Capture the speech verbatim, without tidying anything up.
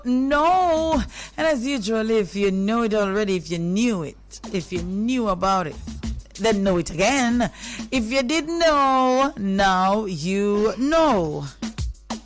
know. And as usual, if you know it already, if you knew it, if you knew about it, then know it again. If you didn't know, now you know.